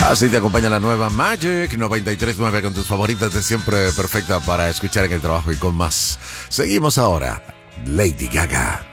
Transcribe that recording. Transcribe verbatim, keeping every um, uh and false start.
Así te acompaña la nueva Magic noventa y tres punto nueve con tus favoritas de siempre, perfecta para escuchar en el trabajo y con más. Seguimos ahora, Lady Gaga.